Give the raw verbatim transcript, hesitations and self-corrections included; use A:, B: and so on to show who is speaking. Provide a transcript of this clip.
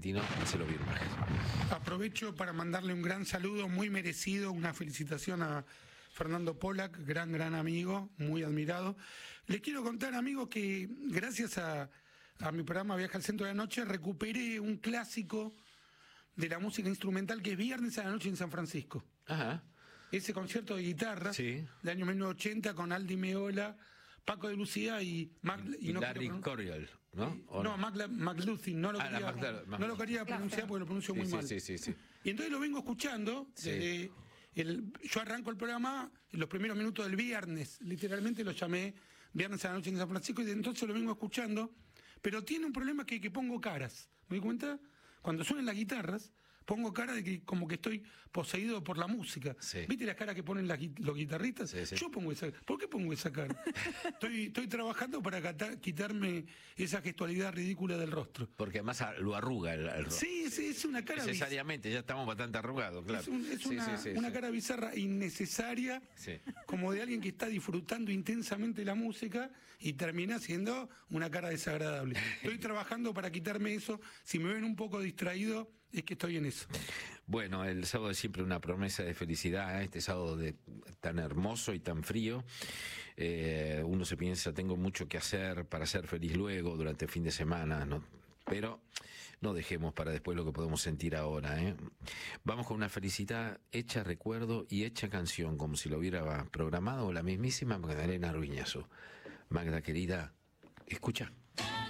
A: argentino Marcelo Birmajes.
B: Aprovecho para mandarle un gran saludo, muy merecido, una felicitación a Fernando Pollack, gran, gran amigo, muy admirado. Le quiero contar, amigo, que gracias a, a mi programa Viaje al Centro de la Noche recuperé un clásico de la música instrumental que es Viernes a la Noche en San Francisco.
A: Ajá.
B: Ese concierto de guitarra
A: Sí.
B: del año mil novecientos ochenta con Aldi Meola, Paco de Lucía y, Mac, y,
A: Y
B: no
A: Larry
B: quiero pronun-
A: Coryell, ¿no? ¿O
B: No, Mac, McLaughlin, no lo
A: Ah, la
B: quería,
A: Mac- Mac-
B: no lo quería pronunciar porque lo pronuncio
A: Sí,
B: muy
A: sí,
B: mal.
A: sí, sí, sí.
B: Y entonces lo vengo escuchando
A: Sí.
B: desde el, yo arranco el programa en los primeros minutos del viernes, literalmente lo llamé Viernes a la Noche en San Francisco, y de entonces lo vengo escuchando, pero tiene un problema que, que pongo caras. ¿Me di cuenta? Cuando suenan las guitarras, pongo cara de que como que estoy poseído por la música.
A: Sí.
B: ¿Viste las caras que ponen las gui- los guitarristas?
A: Sí, sí.
B: Yo pongo esa. ¿Por qué pongo esa cara? estoy, estoy trabajando para cata- quitarme esa gestualidad ridícula del rostro.
A: Porque además a- lo arruga el, el rostro.
B: Sí, sí, es una cara bizarra.
A: Necesariamente, ya estamos bastante arrugados, claro.
B: Es, un- es
A: Sí,
B: una,
A: sí, sí,
B: una
A: sí.
B: cara bizarra innecesaria,
A: Sí.
B: como de alguien que está disfrutando intensamente la música y termina siendo una cara desagradable. Estoy trabajando para quitarme eso. Si me ven un poco distraído, es que estoy en eso.
A: Bueno, el sábado es siempre una promesa de felicidad, ¿eh? Este sábado de, tan hermoso y tan frío. Eh, uno se piensa, tengo mucho que hacer para ser feliz luego, durante el fin de semana, ¿no? Pero no dejemos para después lo que podemos sentir ahora, ¿eh? Vamos con una felicidad hecha recuerdo y hecha canción, como si lo hubiera programado la mismísima Magdalena Ruiñazo. Magda, querida, escucha.